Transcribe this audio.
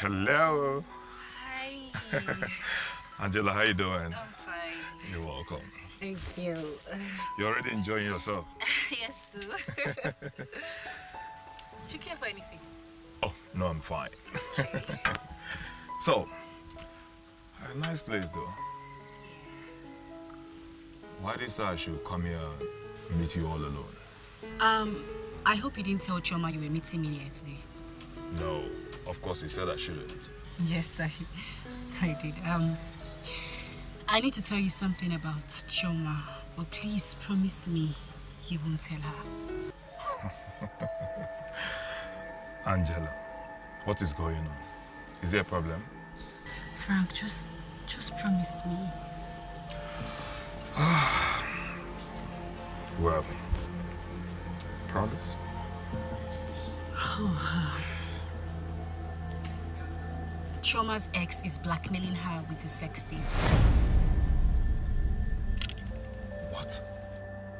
Hello. Hi. Angela, how you doing? I'm fine. You're welcome. Thank you. You're already enjoying yourself? Yes, too. Do you care for anything? Oh, no, I'm fine. Okay. So, a nice place though. Why did you say I should come here and meet you all alone? I hope you didn't tell Chioma you were meeting me here today. No, of course you said I shouldn't. Yes, I did. I need to tell you something about Chioma, but please promise me you won't tell her. Angela, what is going on? Is there a problem? Frank, just promise me. Well, promise? Chioma's ex is blackmailing her with a sex tape.